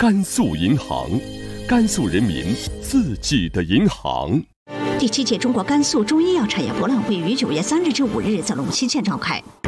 甘肃银行，甘肃人民自己的银行。 第7届中国甘肃中医药产业博览会于9月3日至5日在龙溪县召开。